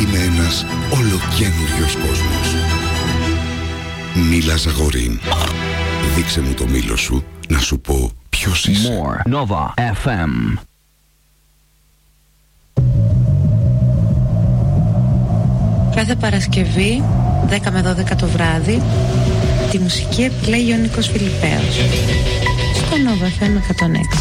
είναι ένας ολοκαίνουριος κόσμος. Μίλα Ζαγορίν. Δείξε μου το μήλο σου να σου πω ποιος είσαι. More Nova FM. Κάθε Παρασκευή 10 με 12 το βράδυ τη μουσική επιλέγει ο Νίκος Φιλιππέος στο Nova FM 106.